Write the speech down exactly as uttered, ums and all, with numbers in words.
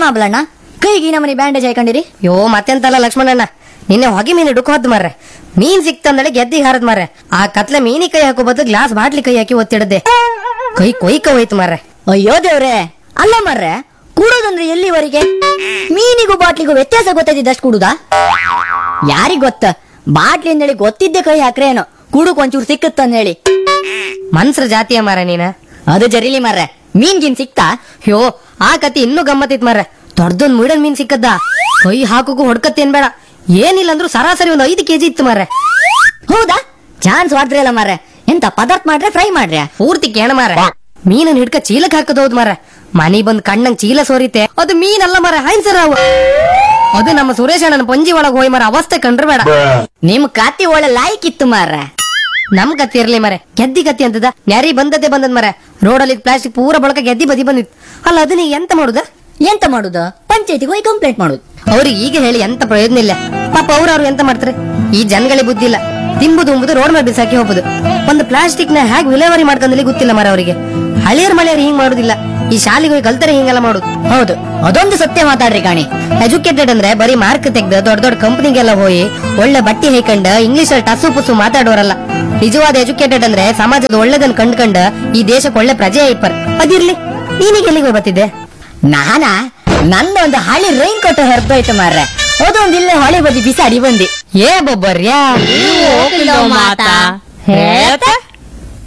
ಮಾಬ್ಲಣ್ಣ ಕೈಗೆ ನಮ್ಮನೆ ಬ್ಯಾಂಡೇಜ್ ಹಾಕೊಂಡಿರಿ? ಯೋ ಮತ್ತೆಂತಲ್ಲ ಲಕ್ಷ್ಮಣಣ್ಣ, ನಿನ್ನೆ ಹೊಗೆ ಮೀನು ಡುಕು ಹೊತ್ತು ಮಾರ್ರೆ. ಮೀನ್ ಸಿಕ್ತಂದಳೆ ಗೆದ್ದಿ ಹಾರದ್ ಮಾರ್ರೆ. ಆ ಕತ್ಲೆ ಮೀನಿ ಕೈ ಹಾಕೋ ಬದಲು ಗ್ಲಾಸ್ ಬಾಟ್ಲಿ ಕೈ ಹಾಕಿ ಒತ್ತಿಡದೆ ಕೈ ಕೊಯ್ಕ ಹೋಯ್ತು ಮಾರ್ರೆ. ಅಯ್ಯೋ ದೇವ್ರೆ, ಅಲ್ಲ ಮಾರ್ರೆ, ಕೂಡೋದಂದ್ರೆ ಎಲ್ಲಿವರೆಗೆ? ಮೀನಿಗೂ ಬಾಟ್ಲಿಗೂ ವ್ಯತ್ಯಾಸ ಗೊತ್ತಾಯ್ತಿದ್ದಷ್ಟು ಕೂಡುದಾ? ಯಾರಿಗ್ ಗೊತ್ತ, ಬಾಟ್ಲಿ ಅಂದೇಳಿ ಗೊತ್ತಿದ್ದೆ ಕೈ ಹಾಕ್ರೇನೋ ಕೂಡುಕ್ ಒಂಚೂರು ಸಿಕ್ಕತ್ತಂದೇಳಿ. ಮನ್ಸ್ರ ಜಾತಿಯ ಮಾರ ನೀನ. ಅದು ಜರಿಲಿ ಮಾರ್ರೆ, ಮೀನ್ ಗಿನ್ ಸಿಕ್ತಾ? ಯೋ ಆ ಕತಿ ಇನ್ನೂ ಗಮ್ಮತ್ತಿತ್ ಮಾರ್ರೆ. ದೊಡ್ಡದೊಂದ್ ಮುಡನ್ ಮೀನ್ ಸಿಕ್ಕದ್ದ, ಕೈ ಹಾಕೋಕು ಹೊಡ್ಕತ್ತೇನ್ ಬೇಡ, ಏನಿಲ್ಲ ಅಂದ್ರೂ ಸರಾಸರಿ ಒಂದು ಐದು ಕೆಜಿ ಇತ್ತು ಮಾರ್ರೆ. ಹೌದಾ? ಚಾನ್ಸ್ ವಾಡ್ರಿ ಅಲ್ಲ ಮಾರ್ರೆ. ಎಂತ ಪದಾರ್ಥ ಮಾಡ್ರೆ ಫ್ರೈ ಮಾಡ್ರೆ? ಪೂರ್ತಿ ಕೇಣ ಮಾರ್ರೆ. ಮೀನನ್ ಹಿಡ್ಕ ಚೀಲಕ್ ಹಾಕದ್ ಹೌದ್ ಮಾರ್ರೆ. ಮನಿ ಬಂದ್ ಕಣ್ಣಂಗ್ ಚೀಲ ಸೋರಿತೆ, ಅದು ಮೀನಲ್ಲ ಮಾರ್ರೆ, ಹೈನ್ಸರ್ ಅವು. ಅದು ನಮ್ಮ ಸುರೇಶ್ ಅಣ್ಣನ ಪಂಜಿ ಒಳಗ್ ಹೋಯ್ ಮಾರ ಅವಸ್ಥೆ ಕಂಡ್ರೆ ಬೇಡ. ನಿಮ್ ಕಾತಿ ಒಳ್ಳೆ ಲಾಯ್ಕ್ ಇತ್ತು ಮಾರ್ರೆ. ನಮ್ ಕತ್ತಿ ಇರ್ಲಿ ಮರೆ, ಗೆದ್ದಿ ಕತ್ತಿ ಅಂತದ ನ್ಯಾರಿ ಬಂದದ್ದೇ ಬಂದದ್ ಮರೆ. ರೋಡಲ್ಲಿ ಪ್ಲಾಸ್ಟಿಕ್ ಪೂರ ಬಳಕ ಗೆದ್ದಿ ಬದಿ ಬಂದಿತ್ತು. ಅಲ್ಲ ಅದನ್ನ ಎಂತ ಮಾಡುದ? ಎಂತ ಮಾಡುದು? ಪಂಚಾಯತಿಗೆ ಹೋಗಿ ಕಂಪ್ಲೇಂಟ್ ಮಾಡುದು. ಅವ್ರಿಗೆ ಈಗ ಹೇಳಿ ಎಂತ ಪ್ರಯೋಜನ ಇಲ್ಲ. ಪಾಪ ಅವ್ರವ್ರು ಎಂತ ಮಾಡ್ತಾರೆ? ಈ ಜನಗಳಿಗೆ ಬುದ್ಧಿ ಇಲ್ಲ. ತಿಂಬುದು ಉಂಬುದು ರೋಡ್ ಮೇಲೆ ಬಿಸಾಕಿ ಹೋಗುದು. ಒಂದು ಪ್ಲಾಸ್ಟಿಕ್ ನ ಹೇಗೆ ವಿಲೇವಾರಿ ಮಾಡ್ಕೊಂಡಲ್ಲಿ ಗೊತ್ತಿಲ್ಲ ಮರ ಅವರಿಗೆ. ಹಳಿಯರ್ ಮಳೆಯರ್ ಹಿಂಗ್ ಮಾಡುದಿಲ್ಲ, ಈ ಶಾಲೆಗೆ ಹೋಗಿ ಕಲ್ತರೆ ಹಿಂಗೆಲ್ಲ ಮಾಡುದು. ಹೌದು, ಅದೊಂದು ಸತ್ಯ ಮಾತಾಡ್ರಿ ಕಾಣಿ. ಎಜುಕೇಟೆಡ್ ಅಂದ್ರೆ ಬರೀ ಮಾರ್ಕ್ ತೆಗ್ದು ದೊಡ್ಡ ದೊಡ್ಡ ಕಂಪನಿಗೆಲ್ಲ ಹೋಗಿ ಒಳ್ಳೆ ಬಟ್ಟಿ ಹೈಕಂಡ್ ಇಂಗ್ಲಿಷ್ ಅಲ್ಲಿ ಟಸು ಪುಸು ಮಾತಾಡೋರಲ್ಲ. ನಿಜವಾದ ಎಜುಕೇಟೆಡ್ ಅಂದ್ರೆ ಸಮಾಜದ ಒಳ್ಳೆದನ್ ಕಂಡ್ಕಂಡ್ ಈ ದೇಶಕ್ಕೆ ಒಳ್ಳೆ ಪ್ರಜೆ ಐಪರ್. ಅದಿರ್ಲಿ, ನೀನೀಗ ಎಲ್ಲಿಗೆ ಬರ್ತಿದ್ದೆ? ನಾನಾ ನಂದೊಂದು ಹಳಿ ರೈನ್ ಕೋಟ್ ಹರಿದೋಯ್ತು ಮಾರ್ರೆ, ಅದೊಂದು ಇಲ್ಲೇ ಹೊಳೆ ಬದಿ ಬಿಸಾಡಿ ಬಂದಿ. ಏ ಬೊಬ್ಬರ್ಯಾ ಮಾತಾ